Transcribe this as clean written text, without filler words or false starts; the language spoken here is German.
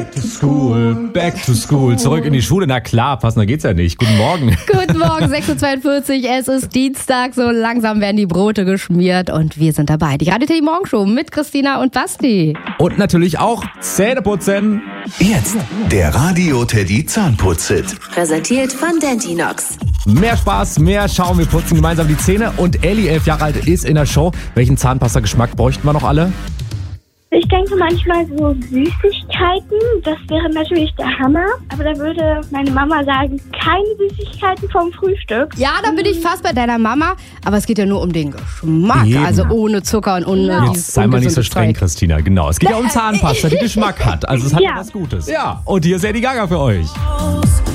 Back to school. Zurück in die Schule. Na klar, passender geht's ja nicht. Guten Morgen. Guten Morgen, 6.42 Uhr. Es ist Dienstag. So langsam werden die Brote geschmiert und wir sind dabei. Die Radio Teddy Morgenshow mit Christina und Basti. Und natürlich auch Zähne putzen. Jetzt der Radio Teddy Zahnputz-Hit. Präsentiert von Dentinox. Mehr Spaß, mehr Schaum. Wir putzen gemeinsam die Zähne. Und Elli, 11 Jahre alt, ist in der Show. Welchen Zahnpasta-Geschmack bräuchten wir noch alle? Ich denke manchmal so Süßigkeiten, das wäre natürlich der Hammer. Aber da würde meine Mama sagen, keine Süßigkeiten vom Frühstück. Ja, da bin ich fast bei deiner Mama. Aber es geht ja nur um den Geschmack. Eben. Also ohne Zucker und ohne Jetzt sei mal nicht so streng, Zeug. Christina. Genau, es geht ja um Zahnpasta, die Geschmack hat. Also es hat Ja. was Gutes. Ja, und hier ist Lady Gaga für euch.